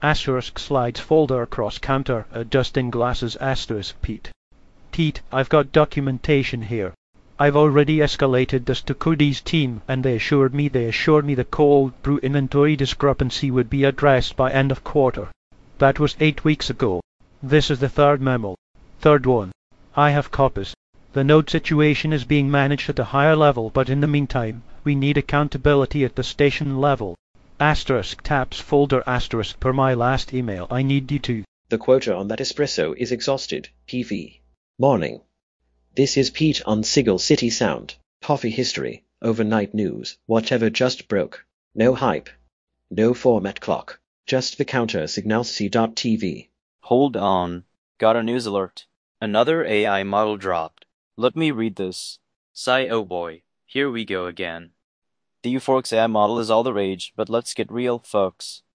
Asterisk slides folder across counter, adjusting glasses asterisk Pete. Pete, I've got documentation here. I've already escalated this to Cody's team, and they assured me the cold brew inventory discrepancy would be addressed by end of quarter. That was 8 weeks ago. This is the third memo. Third one. I have copies. The node situation is being managed at a higher level, but in the meantime, we need accountability at the station level. Asterisk taps folder asterisk per my last email. I need you to. The quota on that espresso is exhausted. PV. Morning. This is Pete on Sigil City Sound. Coffee history, overnight news, whatever just broke. No hype. No format clock. Just the counter signalcy.tv. Hold on. Got a news alert. Another AI model dropped. Let me read this. Sigh, oh boy. Here we go again. The Euphorix AI model is all the rage, but let's get real, folks.